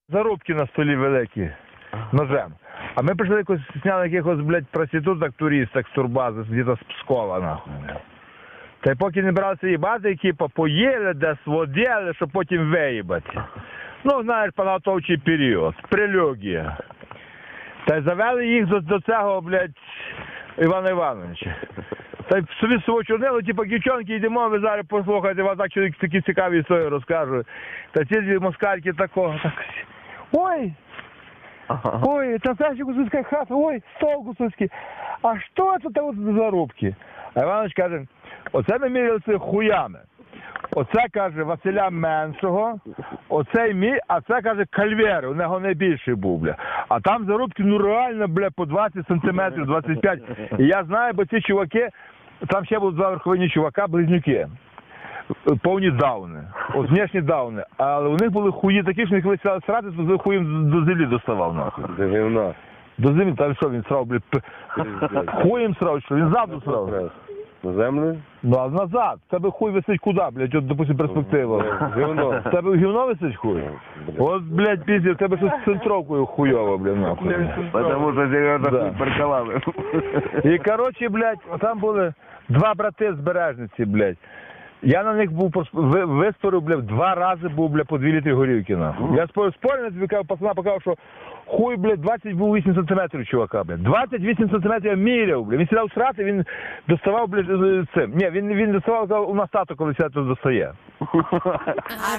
Зарубки на столі великі, ножем. А ми прийшли якось, сняли якихось, блядь, проституток, туристок з турбази, где-то з Пскова, нахуй. Та й поки не бралися їбати, екіпа, поїли десь, воділи, щоб потім виїбати. Ну, знаєш, підготовчий період, прелюдія. Та й завели їх до цього, блядь, Івана Івановича. Та й собі свого чорнило, типу, дівчонки, йдемо, ви зараз послухайте, вас так чоловік такі цікаві історії розкажуть. Та ці москальки такого, так, ой, ой, это настоящая гусарская хата, ой, стол гусарский, а что это там за зарубки? А Іванович каже, оце ми мірялися хуями. Оце, каже, Василя Меншого, оцей мій, а це, каже, Кальвери, у нього найбільший був, бля. А там зарубки, ну реально, бля, по 20 сантиметрів, 25. І я знаю, бо ці чуваки, там ще були два верховні чувака, близнюки. Повні дауни, от внешні дауни. Але у них були хуї такі, що їх висяли срати, то хуєм до землі доставав, нахуй. До землі, там що, він срав, бля, хуєм срав, що, він ззаду срав. На землю? Ну, а назад. В тебе хуй висить куди, блядь, от, допустим, перспектива. Гівно. В тебе гівно висить хуй? От, блядь, пізді, в тебе щось з центровкою хуйово, блядь, нахуй. Потому що зелена Да. хуй паркалали. І, коротше, блядь, там були два брати з Бережниці, блядь. Я на них був, виспорив, блядь, 2 рази був, блядь, по 2 літри горілки, нахуй. Я спорив, на тобі, пацана показав, що хуй, блядь, 28 сантиметрів, чувака, блядь. 28 сантиметрів я міряв, блядь. Він сідав срати, він доставав, блядь, цим. Ні, він доставав, у нас тато, коли сяде, то достає.